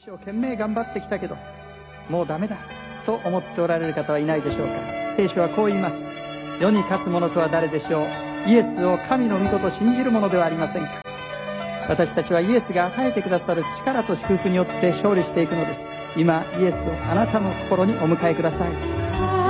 生懸命頑張ってきたけどもうダメだと思っておられる方はいないでしょうか。聖書はこう言います。世に勝つ者とは誰でしょう。イエスを神の御子と信じる者ではありませんか。私たちはイエスが与えてくださる力と祝福によって勝利していくのです。今イエスをあなたの心にお迎えください。